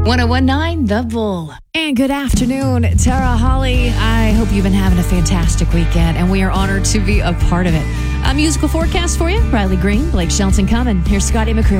1019 The Bull. And good afternoon, Tara Holly. I hope you've been having a fantastic weekend, and we are honored to be a part of it. A musical forecast for you. Riley Green, Blake Shelton coming. Here's Scotty McCreary.